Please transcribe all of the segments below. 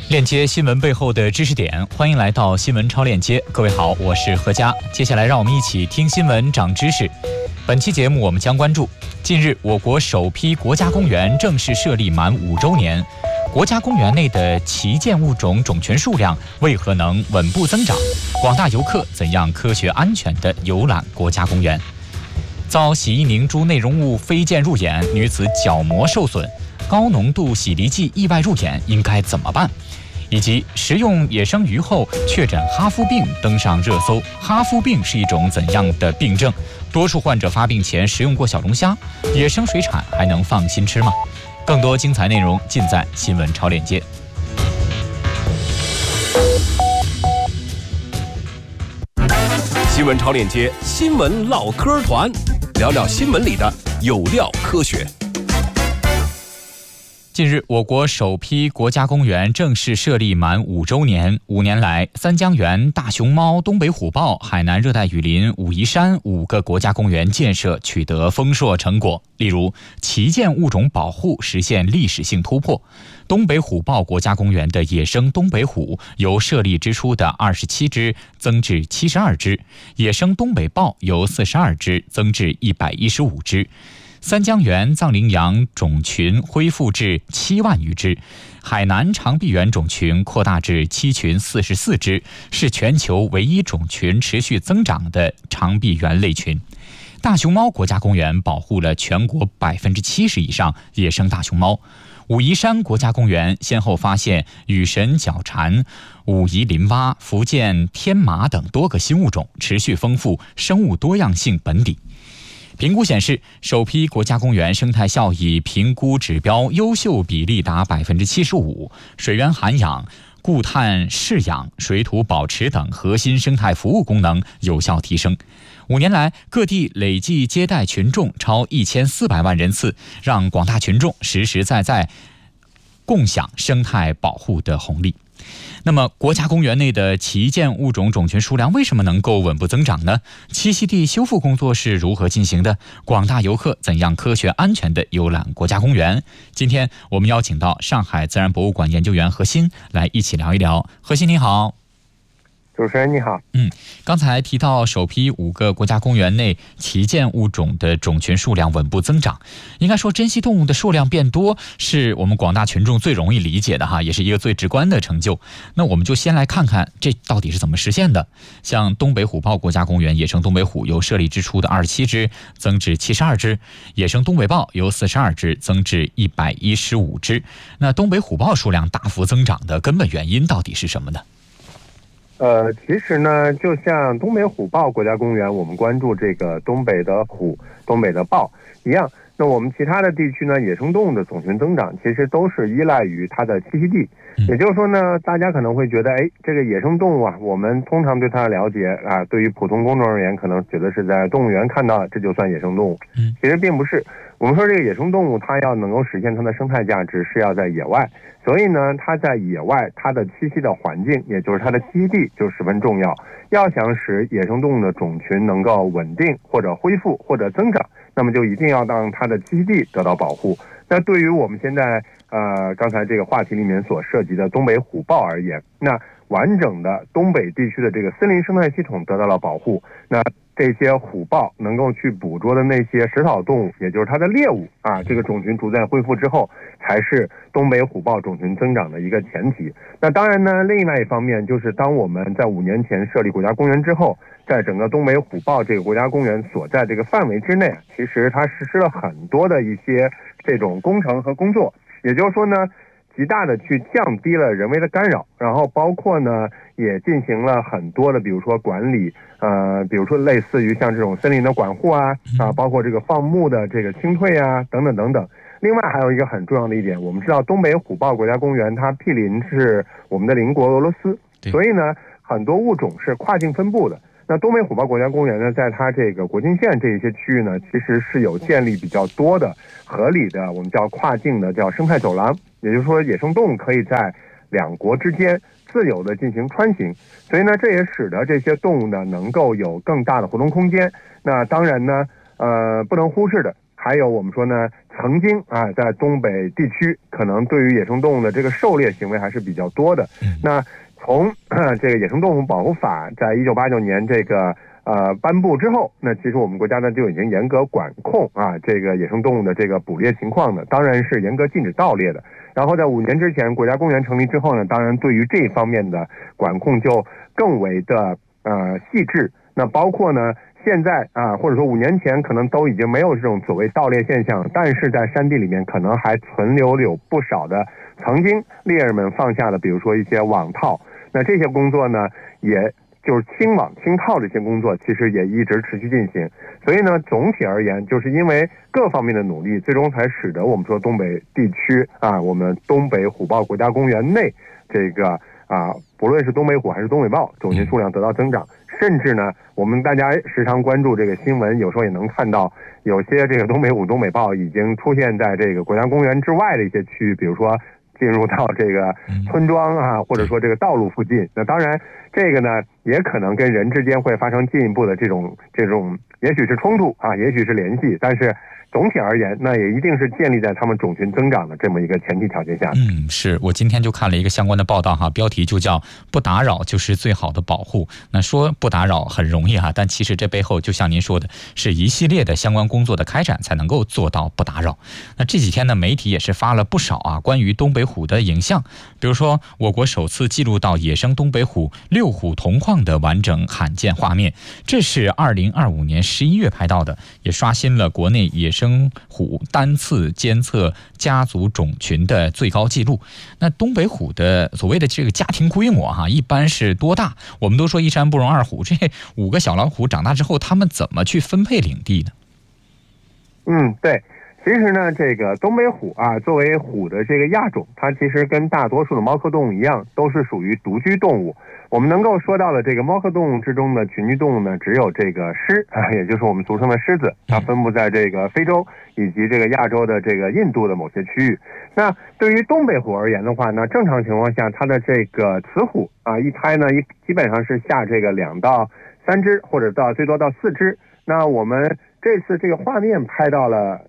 链接新闻背后的知识点，欢迎来到新闻超链接。各位好，我是何佳。接下来让我们一起听新闻长知识。本期节目我们将关注：近日，我国首批国家公园正式设立满5周年，国家公园内的旗舰物种种群数量为何能稳步增长？广大游客怎样科学安全地游览国家公园？遭洗衣凝珠内容物飞溅入眼，女子角膜受损，高浓度洗涤剂意外入眼，应该怎么办？以及食用野生鱼后确诊哈夫病登上热搜，哈夫病是一种怎样的病症？多数患者发病前食用过小龙虾，野生水产还能放心吃吗？更多精彩内容尽在新闻超链接。 新闻超链接，新闻唠嗑团，聊聊新闻里的有料科学。 近日，我国首批国家公园正式设立满5周年。5年来，三江源、大熊猫、东北虎豹、海南热带雨林、武夷山5个国家公园建设取得丰硕成果。例如，旗舰物种保护实现历史性突破。东北虎豹国家公园的野生东北虎由设立之初的27只增至72只，野生东北豹由42只增至115只。三江源藏羚羊种群恢复至7万余只，海南长臂猿种群扩大至7群44只，是全球唯一种群持续增长的长臂猿类群。大熊猫国家公园保护了全国70%以上野生大熊猫。武夷山国家公园先后发现羽神角蝉、武夷林蛙、福建天麻等多个新物种，持续丰富生物多样性本底。评估显示，首批国家公园生态效益评估指标优秀比例达75%，水源涵养、固碳释养、水土保持等核心生态服务功能有效提升。5年来，各地累计接待群众超1400万人次，让广大群众实实在在共享生态保护的红利。那么，国家公园内的旗舰物种种群数量为什么能够稳步增长呢？栖息地修复工作是如何进行的？广大游客怎样科学安全地游览国家公园？今天我们邀请到上海自然博物馆研究员何鑫来一起聊一聊。何鑫你好。 主持人你好。 刚才提到首批5个国家公园内旗舰物种的种群数量稳步增长，应该说珍稀动物的数量变多是我们广大群众最容易理解的哈，也是一个最直观的成就。那我们就先来看看这到底是怎么实现的。像东北虎豹国家公园，野生东北虎由设立之初的27只增至72只，野生东北豹由42只增至115只。那东北虎豹数量大幅增长的根本原因到底是什么呢？ 其实呢，就像东北虎豹国家公园，我们关注这个东北的虎、东北的豹一样，那我们其他的地区呢，野生动物的总群增长其实都是依赖于它的栖息地。也就是说呢，大家可能会觉得，这个野生动物啊，我们通常对它的了解啊，对于普通公众而言，可能觉得是在动物园看到的，这就算野生动物。其实并不是。我们说这个野生动物，它要能够实现它的生态价值，是要在野外。所以呢，它在野外，它的栖息的环境，也就是它的栖息地，就十分重要。要想使野生动物的种群能够稳定或者恢复或者增长，那么就一定要让它的栖息地得到保护。那对于我们现在刚才这个话题里面所涉及的东北虎豹而言，那完整的东北地区的这个森林生态系统得到了保护，那这些虎豹能够去捕捉的那些食草动物，也就是它的猎物啊，这个种群逐渐恢复之后，才是东北虎豹种群增长的一个前提。那当然呢，另外一方面就是当我们在5年前设立国家公园之后，在整个东北虎豹这个国家公园所在这个范围之内，其实它实施了很多的一些这种工程和工作，也就是说呢，极大的去降低了人为的干扰，然后包括呢也进行了很多的比如说管理，比如说类似于像这种森林的管护啊，包括这个放牧的这个清退啊等等等等。另外还有一个很重要的一点，我们知道东北虎豹国家公园它毗邻是我们的邻国俄罗斯，所以呢很多物种是跨境分布的。那东北虎豹国家公园呢，在它这个国境线这一些区域呢，其实是有建立比较多的合理的我们叫跨境的叫生态走廊，也就是说野生动物可以在两国之间自由的进行穿行，所以呢这也使得这些动物呢能够有更大的活动空间。那当然呢不能忽视的还有我们说呢，曾经啊，在东北地区可能对于野生动物的这个狩猎行为还是比较多的。那从这个野生动物保护法在1989年这个颁布之后，那其实我们国家呢就已经严格管控啊这个野生动物的这个捕猎情况的，当然是严格禁止盗猎的。然后在5年之前国家公园成立之后呢，当然对于这方面的管控就更为的细致。那包括呢现在啊，或者说5年前可能都已经没有这种所谓盗猎现象，但是在山地里面可能还存留有不少的曾经猎人们放下的，比如说一些网套。那这些工作呢，也就是清网清套这些工作，其实也一直持续进行。所以呢，总体而言，就是因为各方面的努力，最终才使得我们说东北地区啊，我们东北虎豹国家公园内这个不论是东北虎还是东北豹，种群数量得到增长。甚至呢，我们大家时常关注这个新闻，有时候也能看到有些这个东北虎、东北豹已经出现在这个国家公园之外的一些区域，比如说进入到这个村庄啊，或者说这个道路附近。那当然，这个呢也可能跟人之间会发生进一步的这种，也许是冲突啊，也许是联系，但是总体而言，那也一定是建立在他们种群增长的这么一个前提条件下。 是我今天就看了一个相关的报道哈，标题就叫“不打扰就是最好的保护”。那说不打扰很容易哈，但其实这背后就像您说的，是一系列的相关工作的开展才能够做到不打扰。那这几天呢，媒体也是发了不少关于东北虎的影像，比如说我国首次记录到野生东北虎6虎同框的完整罕见画面，这是2025年11月拍到的，也刷新了国内野生虎单次监测家族种群的最高纪录。那东北虎的所谓的这个家庭规模一般是多大？我们都说一山不容二虎，这5个小老虎长大之后，他们怎么去分配领地呢？ 对。其实呢，这个东北虎作为虎的这个亚种，它其实跟大多数的猫科动物一样，都是属于独居动物。我们能够说到的这个猫科动物之中的群居动物呢，只有这个狮也就是我们俗称的狮子，它分布在这个非洲以及这个亚洲的这个印度的某些区域。那对于东北虎而言的话呢，正常情况下，它的这个雌虎一胎呢，基本上是下这个2到3只，或者最多到4只。那我们这次这个画面拍到了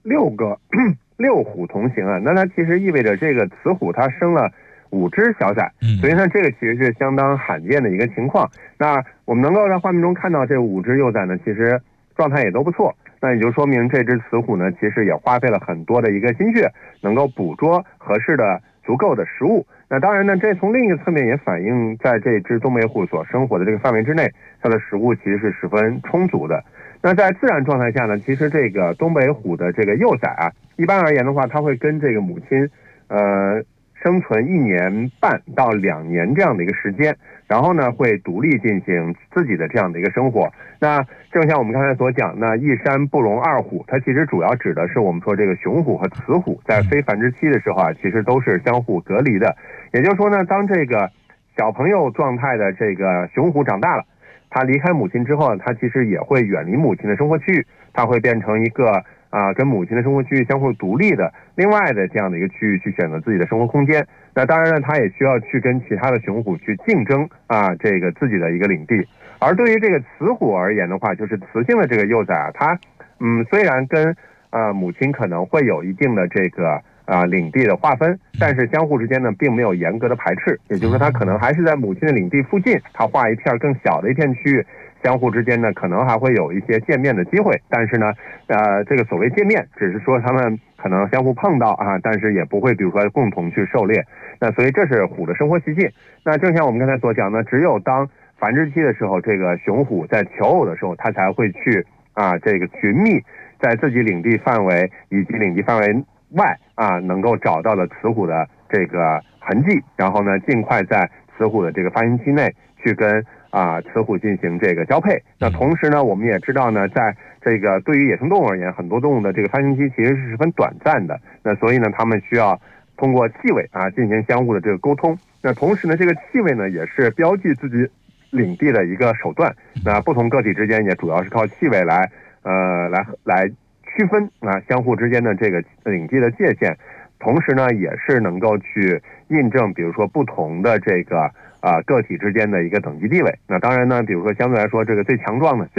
6虎同行那它其实意味着这个雌虎它生了5只小崽，所以呢，这个其实是相当罕见的一个情况。那我们能够在画面中看到这5只幼崽呢，其实状态也都不错。那也就说明这只雌虎呢，其实也花费了很多的一个心血，能够捕捉合适的足够的食物。那当然呢，这从另一个侧面也反映在这只东北虎所生活的这个范围之内，它的食物其实是十分充足的。那在自然状态下呢，其实这个东北虎的这个幼崽一般而言的话，它会跟这个母亲生存1年半到2年这样的一个时间，然后呢会独立进行自己的这样的一个生活。那正像我们刚才所讲，那一山不容二虎，它其实主要指的是我们说这个雄虎和雌虎在非繁殖期的时候其实都是相互隔离的。也就是说呢，当这个小朋友状态的这个雄虎长大了，它离开母亲之后，它其实也会远离母亲的生活区域，它会变成一个跟母亲的生活区域相互独立的另外的这样的一个区域去选择自己的生活空间。那当然呢，它也需要去跟其他的雄虎去竞争这个自己的一个领地。而对于这个雌虎而言的话，就是雌性的这个幼崽它虽然跟母亲可能会有一定的这个领地的划分，但是相互之间呢并没有严格的排斥，也就是说它可能还是在母亲的领地附近，它划一片更小的一片区域，相互之间呢可能还会有一些见面的机会，但是呢这个所谓见面只是说他们可能相互碰到但是也不会比如说共同去狩猎。那所以这是虎的生活习性。那正像我们刚才所讲呢，只有当繁殖期的时候，这个雄虎在求偶的时候，它才会去这个寻觅在自己领地范围以及领地范围外能够找到了雌虎的这个痕迹，然后呢尽快在雌虎的这个发情期内去跟雌虎进行这个交配。那同时呢，我们也知道呢，在这个对于野生动物而言，很多动物的这个发情期其实是十分短暂的，那所以呢它们需要通过气味进行相互的这个沟通。那同时呢，这个气味呢也是标记自己领地的一个手段。那不同个体之间也主要是靠气味来区分相互之间的这个领地的界限，同时呢也是能够去印证比如说不同的这个个体之间的一个等级地位。那当然呢，比如说相对来说这个最强壮的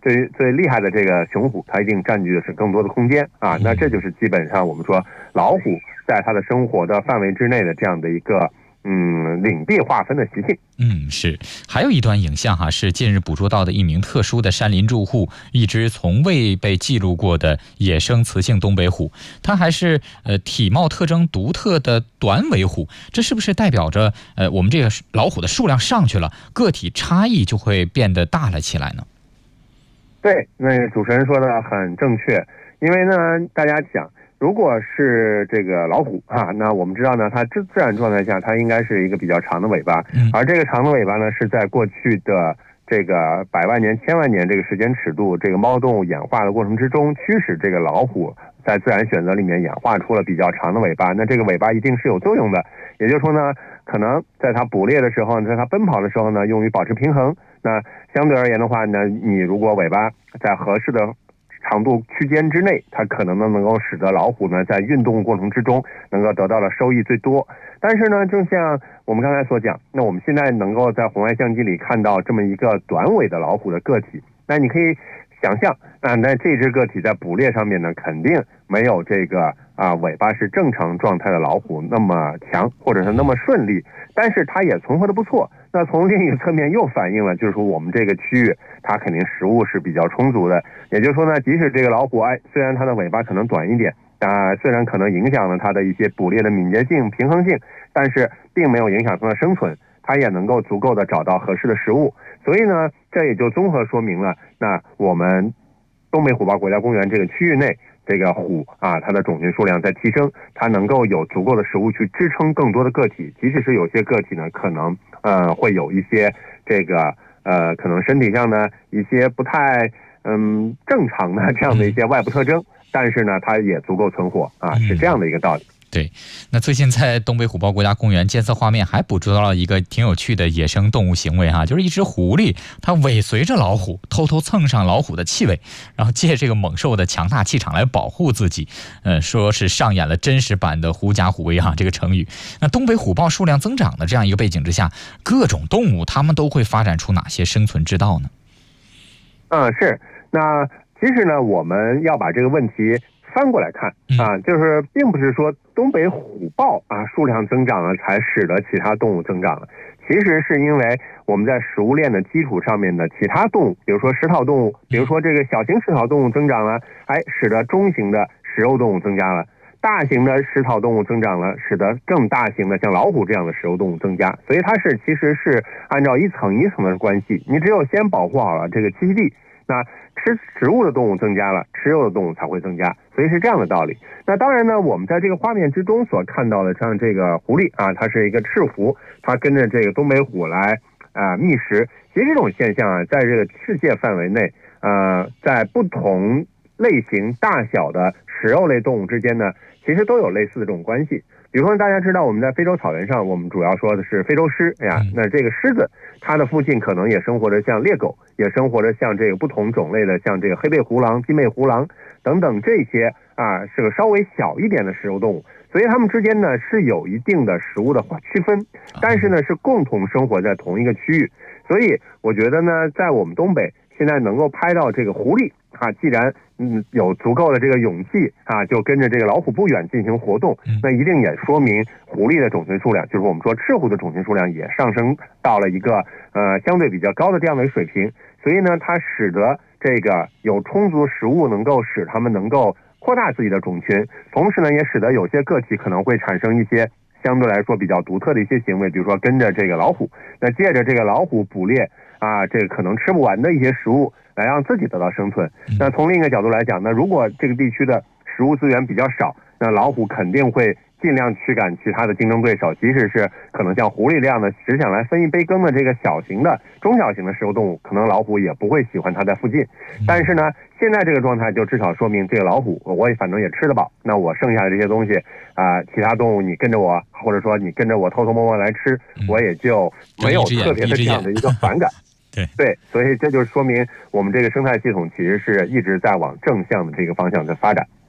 最厉害的这个雄虎，它一定占据的是更多的空间啊。那这就是基本上我们说老虎在它的生活的范围之内的这样的一个领地划分的习性。 是。还有一段影像是近日捕捉到的一名特殊的山林住户，一只从未被记录过的野生雌性东北虎，它还是体貌特征独特的短尾虎。这是不是代表着我们这个老虎的数量上去了，个体差异就会变得大了起来呢？ 对，那个主持人说的很正确，因为呢，大家想，如果是这个老虎那我们知道呢，它自然状态下它应该是一个比较长的尾巴，而这个长的尾巴呢，是在过去的这个百万年、千万年这个时间尺度，这个猫动物演化的过程之中，驱使这个老虎在自然选择里面演化出了比较长的尾巴。那这个尾巴一定是有作用的，也就是说呢，可能在它捕猎的时候，在它奔跑的时候呢，用于保持平衡。那相对而言的话呢，你如果尾巴在合适的长度区间之内，它可能能够使得老虎呢在运动过程之中能够得到的收益最多。但是呢，正像我们刚才所讲，那我们现在能够在红外相机里看到这么一个短尾的老虎的个体，那你可以想象那这只个体在捕猎上面呢，肯定没有这个尾巴是正常状态的老虎那么强，或者是那么顺利，但是它也存活的不错。那从另一个侧面又反映了，就是说我们这个区域它肯定食物是比较充足的。也就是说呢，即使这个老虎虽然它的尾巴可能短一点虽然可能影响了它的一些捕猎的敏捷性、平衡性，但是并没有影响它的生存，它也能够足够的找到合适的食物。所以呢，这也就综合说明了，那我们东北虎豹国家公园这个区域内，这个虎它的种群数量在提升，它能够有足够的食物去支撑更多的个体，即使是有些个体呢，可能会有一些这个可能身体上的一些不太正常的这样的一些外部特征，但是呢，它也足够存活是这样的一个道理。 对，那最近在东北虎豹国家公园监测画面还捕捉到了一个挺有趣的野生动物行为就是一只狐狸，它尾随着老虎，偷偷蹭上老虎的气味，然后借这个猛兽的强大气场来保护自己。说是上演了真实版的狐假虎威这个成语。那东北虎豹数量增长的这样一个背景之下，各种动物它们都会发展出哪些生存之道呢？ 是。那其实呢，我们要把这个问题翻过来看就是并不是说东北虎豹数量增长了才使得其他动物增长了，其实是因为我们在食物链的基础上面的其他动物，比如说食草动物，比如说这个小型食草动物增长了，使得中型的食肉动物增加了，大型的食草动物增长了，使得更大型的像老虎这样的食肉动物增加。所以它其实是按照一层一层的关系，你只有先保护好了这个栖息地，那吃植物的动物增加了，吃肉的动物才会增加，所以是这样的道理。那当然呢，我们在这个画面之中所看到的，像这个狐狸它是一个赤狐，它跟着这个东北虎来觅食。其实这种现象在这个世界范围内，在不同类型大小的食肉类动物之间呢，其实都有类似的这种关系。比如说大家知道我们在非洲草原上，我们主要说的是非洲狮那这个狮子它的附近可能也生活着像猎狗，也生活着像这个不同种类的像这个黑背狐狼、金背狐狼等等，这些是个稍微小一点的食肉动物，所以它们之间呢是有一定的食物的区分，但是呢是共同生活在同一个区域。所以我觉得呢，在我们东北现在能够拍到这个狐狸既然有足够的这个勇气就跟着这个老虎不远进行活动，那一定也说明狐狸的种群数量，就是我们说赤狐的种群数量也上升到了一个相对比较高的这样的一个水平。所以呢，它使得这个有充足食物能够使它们能够扩大自己的种群，同时呢，也使得有些个体可能会产生一些相对来说比较独特的一些行为，比如说跟着这个老虎，那借着这个老虎捕猎这个可能吃不完的一些食物来让自己得到生存。那从另一个角度来讲，那如果这个地区的食物资源比较少，那老虎肯定会尽量驱赶其他的竞争对手，即使是可能像狐狸这样的只想来分一杯羹的这个小型的中小型的食肉动物，可能老虎也不会喜欢它在附近。但是呢，现在这个状态就至少说明这个老虎我也反正也吃得饱，那我剩下的这些东西其他动物你跟着我，或者说你跟着我偷偷摸摸来吃，我也就没有特别的这样的一个反感。对，所以这就说明我们这个生态系统其实是一直在往正向的这个方向在发展。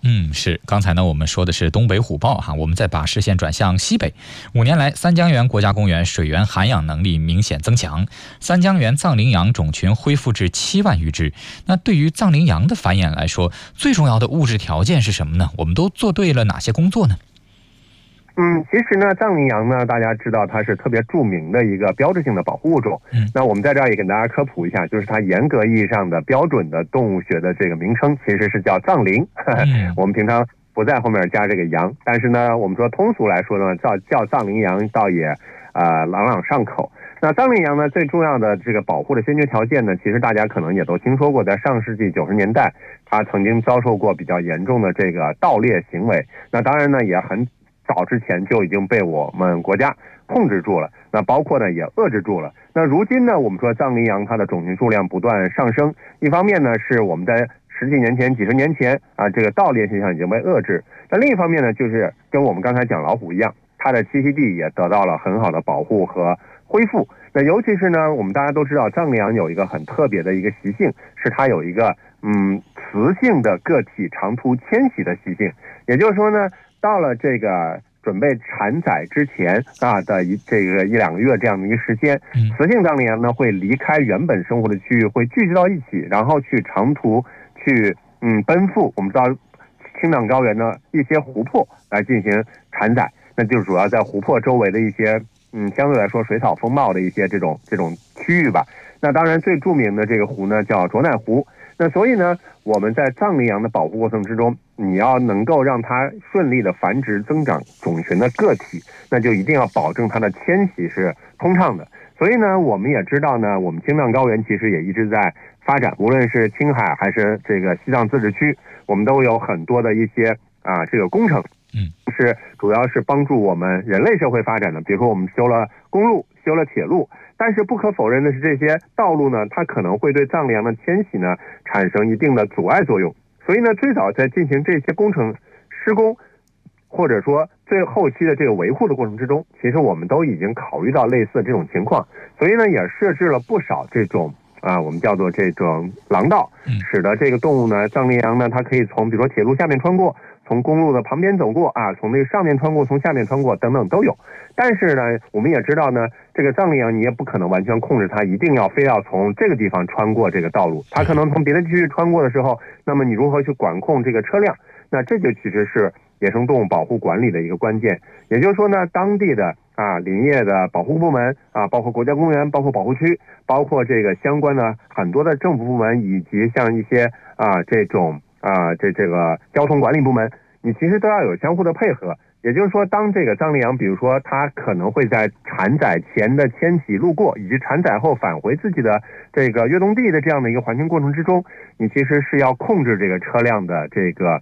是。刚才呢，我们说的是东北虎豹哈，我们再把视线转向西北。5年来，三江源国家公园水源涵养能力明显增强，三江源藏羚羊种群恢复至7万余只。那对于藏羚羊的繁衍来说，最重要的物质条件是什么呢？我们都做对了哪些工作呢？ 其实呢，藏羚羊呢，大家知道它是特别著名的一个标志性的保护物种。那我们在这儿也给大家科普一下，就是它严格意义上的标准的动物学的这个名称其实是叫藏羚。我们平常不在后面加这个羊，但是呢，我们说通俗来说呢，叫藏羚羊倒也朗朗上口。那藏羚羊呢，最重要的这个保护的先决条件呢，其实大家可能也都听说过，在上世纪90年代，它曾经遭受过比较严重的这个盗猎行为。那当然呢，也很早之前就已经被我们国家控制住了，那包括呢也遏制住了。那如今呢，我们说藏羚羊它的种群数量不断上升，一方面呢是我们在10几年前、几十年前这个盗猎现象已经被遏制，那另一方面呢，就是跟我们刚才讲老虎一样，它的栖息地也得到了很好的保护和恢复。那尤其是呢，我们大家都知道藏羚羊有一个很特别的一个习性，是它有一个雌性的个体长途迁徙的习性，也就是说呢，到了这个准备产崽之前的这个1、2个月这样的一个时间，雌性藏羚羊呢会离开原本生活的区域，会聚集到一起，然后去长途去奔赴我们知道青藏高原的一些湖泊来进行产崽，那就主要在湖泊周围的一些相对来说水草丰茂的一些这种区域吧。那当然最著名的这个湖呢叫卓乃湖。那所以呢，我们在藏羚羊的保护过程之中，你要能够让它顺利的繁殖增长种群的个体，那就一定要保证它的迁徙是通畅的。所以呢，我们也知道呢，我们青藏高原其实也一直在发展，无论是青海还是这个西藏自治区，我们都有很多的一些这个工程，是主要是帮助我们人类社会发展的。比如说我们修了公路，修了铁路，但是不可否认的是，这些道路呢，它可能会对藏羚羊的迁徙呢产生一定的阻碍作用。所以呢，最早在进行这些工程施工，或者说最后期的这个维护的过程之中，其实我们都已经考虑到类似的这种情况，所以呢，也设置了不少这种我们叫做这种廊道，使得这个动物呢，藏羚羊呢，它可以从比如说铁路下面穿过，从公路的旁边走过从那个上面穿过，从下面穿过等等都有。但是呢，我们也知道呢，这个藏羚羊你也不可能完全控制它，一定要非要从这个地方穿过这个道路，它可能从别的区域穿过的时候，那么你如何去管控这个车辆？那这就其实是野生动物保护管理的一个关键。也就是说呢，当地的林业的保护部门包括国家公园，包括保护区，包括这个相关的很多的政府部门，以及像一些这种这个交通管理部门，你其实都要有相互的配合。也就是说，当这个藏羚羊，比如说它可能会在产崽前的迁徙路过，以及产崽后返回自己的这个跃动地的这样的一个环境过程之中，你其实是要控制这个车辆的这个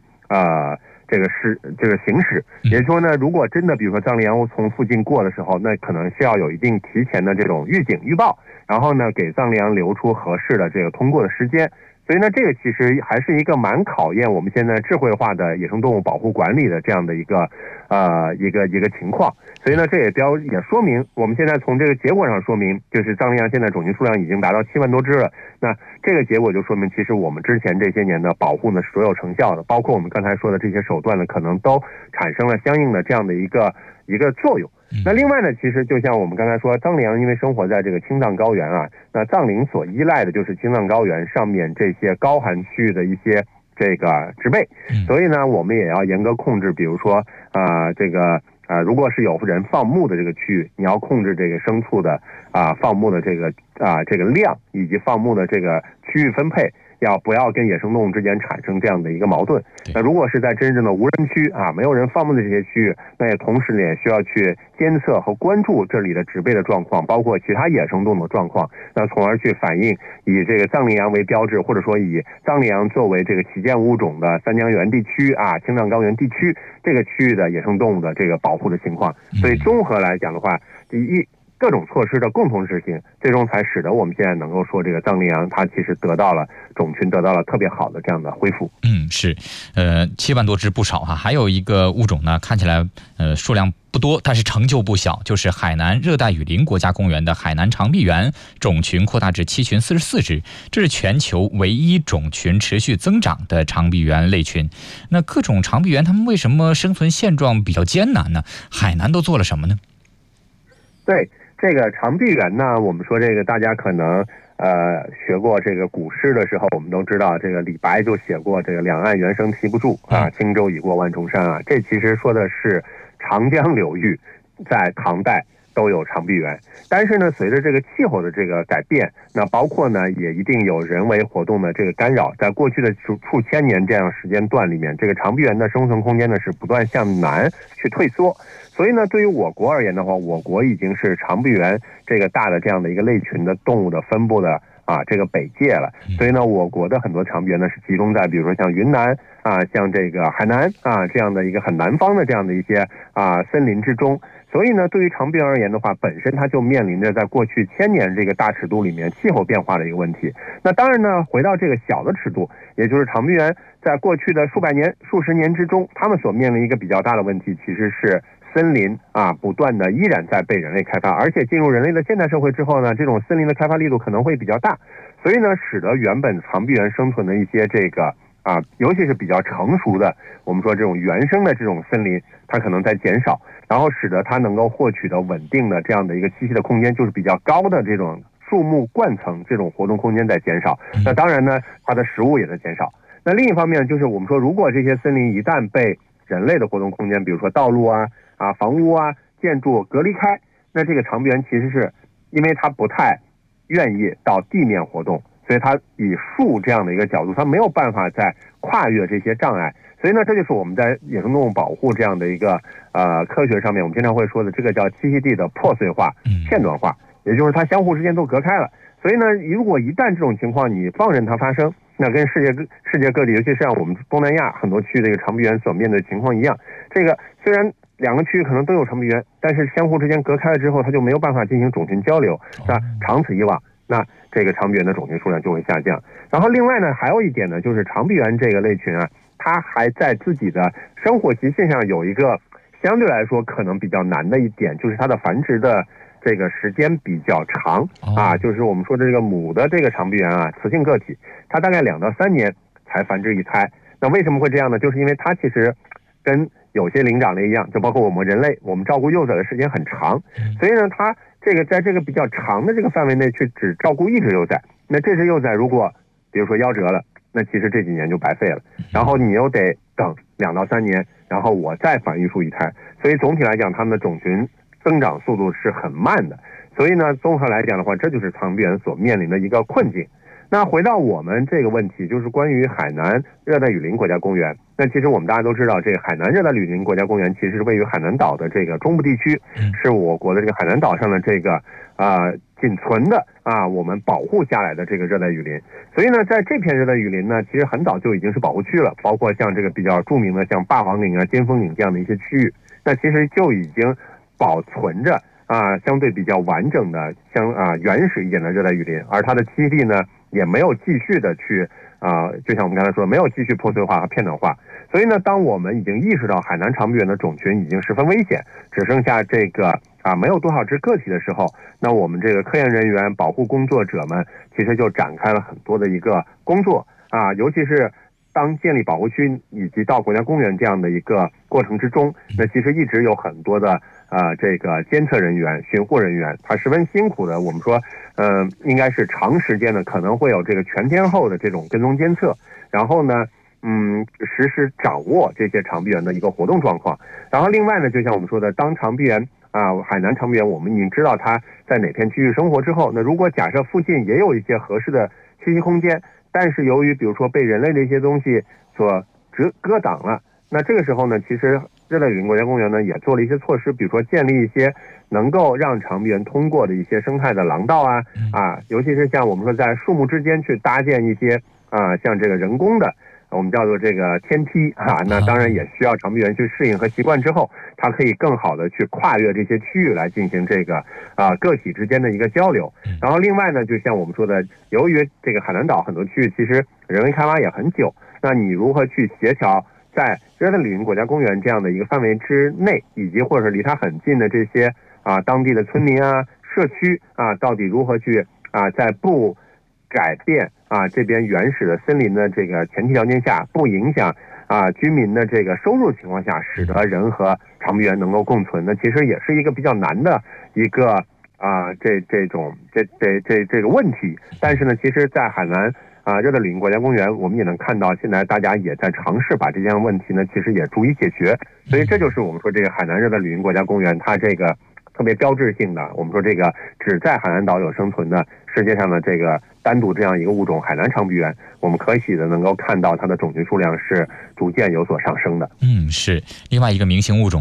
行驶。也就是说呢，如果真的比如说藏羚羊从附近过的时候，那可能是要有一定提前的这种预警预报，然后呢给藏羚羊留出合适的这个通过的时间。所以呢，这个其实还是一个蛮考验我们现在智慧化的野生动物保护管理的这样的一个情况。所以呢，这也说明我们现在从这个结果上说明，就是藏羚羊现在种群数量已经达到7万多只了。那这个结果就说明，其实我们之前这些年的保护呢是所有成效的，包括我们刚才说的这些手段呢，可能都产生了相应的这样的一个作用。那另外呢，其实就像我们刚才说，藏羚羊因为生活在这个青藏高原那藏羚所依赖的就是青藏高原上面这些高寒区域的一些这个植被，所以呢，我们也要严格控制，比如说如果是有人放牧的这个区域，你要控制这个牲畜的放牧的这个量，以及放牧的这个区域分配，不要跟野生动物之间产生这样的一个矛盾。那如果是在真正的无人区没有人放牧的这些区域，那也同时也需要去监测和关注这里的植被的状况，包括其他野生动物的状况，那从而去反映以这个藏羚羊为标志，或者说以藏羚羊作为这个旗舰物种的三江源地区青藏高原地区这个区域的野生动物的这个保护的情况。所以综合来讲的话，第一， 各种措施的共同实行，最终才使得我们现在能够说这个藏羚羊它其实得到了种群得到了特别好的这样的恢复。 是，7万多只不少哈。还有一个物种呢，看起来数量不多，但是成就不小，就是海南热带雨林国家公园的海南长臂猿，种群扩大至7群44只，这是全球唯一种群持续增长的长臂猿类群。那各种长臂猿它们为什么生存现状比较艰难呢？海南都做了什么呢？ 对，这个长臂猿呢，我们说这个大家可能学过这个古诗的时候，我们都知道这个李白就写过这个两岸猿声啼不住啊，轻舟已过万重山啊，这其实说的是长江流域在唐代都有长臂猿，但是呢，随着这个气候的这个改变，那包括呢也一定有人为活动的这个干扰，在过去的数千年这样时间段里面，这个长臂猿的生存空间呢是不断向南去退缩。所以呢，对于我国而言的话，我国已经是长臂猿这个大的这样的一个类群的动物的分布的这个北界了。所以呢，我国的很多长臂猿呢是集中在比如说像云南像这个海南这样的一个很南方的这样的一些森林之中。所以呢，对于长臂猿而言的话，本身它就面临着在过去1000年这个大尺度里面气候变化的一个问题。那当然呢，回到这个小的尺度，也就是长臂猿在过去的数百年、数十年之中，它们所面临一个比较大的问题，其实是森林不断的依然在被人类开发，而且进入人类的现代社会之后呢，这种森林的开发力度可能会比较大，所以呢，使得原本长臂猿生存的一些这个尤其是比较成熟的，我们说这种原生的这种森林，它可能在减少，然后使得它能够获取的稳定的这样的一个栖息的空间，就是比较高的这种树木冠层这种活动空间在减少。那当然呢，它的食物也在减少。那另一方面就是我们说，如果这些森林一旦被人类的活动空间，比如说道路房屋建筑隔离开，那这个长臂猿其实是因为它不太愿意到地面活动，所以它以树这样的一个角度，它没有办法再跨越这些障碍。所以呢，这就是我们在野生动物保护这样的一个科学上面，我们经常会说的这个叫栖息地的破碎化、片段化，也就是它相互之间都隔开了。所以呢，如果一旦这种情况你放任它发生，那跟世界各地，尤其是像我们东南亚很多区域的一个长臂猿所面对的情况一样，这个虽然两个区域可能都有长臂猿，但是相互之间隔开了之后，它就没有办法进行种群交流，是吧？长此以往，那这个长臂猿的种群数量就会下降。然后另外呢，还有一点呢，就是长臂猿这个类群它还在自己的生活习性上有一个相对来说可能比较难的一点，就是它的繁殖的这个时间比较长就是我们说的这个母的这个长臂猿雌性个体，它大概2到3年才繁殖一胎。那为什么会这样呢？就是因为它其实跟有些灵长类一样，就包括我们人类，我们照顾幼崽的时间很长，所以呢，它这个在这个比较长的这个范围内去只照顾一只幼崽，那这只幼崽如果比如说夭折了，那其实这几年就白费了，然后你又得等2到3年，然后我再繁育出一胎，所以总体来讲，它们的种群增长速度是很慢的。所以呢，综合来讲的话，这就是长臂猿所面临的一个困境。那回到我们这个问题，就是关于海南热带雨林国家公园。那其实我们大家都知道，这个海南热带雨林国家公园其实是位于海南岛的这个中部地区，是我国的这个海南岛上的这个仅存的我们保护下来的这个热带雨林。所以呢，在这片热带雨林呢，其实很早就已经是保护区了，包括像这个比较著名的像霸王岭尖峰岭这样的一些区域，那其实就已经保存着相对比较完整的原始一点的热带雨林，而它的栖息地呢也没有继续的去就像我们刚才说，没有继续破碎化和片段化。所以呢，当我们已经意识到海南长臂猿的种群已经十分危险，只剩下这个没有多少只个体的时候，那我们这个科研人员、保护工作者们其实就展开了很多的一个工作尤其是当建立保护区以及到国家公园这样的一个过程之中，那其实一直有很多的这个监测人员、巡护人员，他十分辛苦的，我们说应该是长时间的，可能会有这个全天候的这种跟踪监测，然后呢实时掌握这些长臂猿的一个活动状况。然后另外呢，就像我们说的，当长臂猿海南长臂猿我们已经知道它在哪片区域生活之后，那如果假设附近也有一些合适的栖息空间，但是由于比如说被人类的一些东西所遮挡了，那这个时候呢，其实热带雨林国家公园呢也做了一些措施，比如说建立一些能够让长臂猿通过的一些生态的廊道尤其是像我们说在树木之间去搭建一些像这个人工的我们叫做这个天梯那当然也需要长臂猿去适应和习惯之后，它可以更好的去跨越这些区域来进行这个个体之间的一个交流。然后另外呢，就像我们说的，由于这个海南岛很多区域其实人为开发也很久，那你如何去协调在热带雨林国家公园这样的一个范围之内，以及或者是离它很近的这些当地的村民社区到底如何去在不改变这边原始的森林的这个前提条件下，不影响居民的这个收入情况下，使得人和长臂猿能够共存，那其实也是一个比较难的一个这个问题。但是呢，其实在海南热带雨林国家公园，我们也能看到，现在大家也在尝试把这项问题呢，其实也逐一解决。所以这就是我们说这个海南热带雨林国家公园它这个特别标志性的，我们说这个只在海南岛有生存的世界上的这个单独这样一个物种海南长臂猿，我们可喜的能够看到它的种群数量是逐渐有所上升的。 是另外一个明星物种。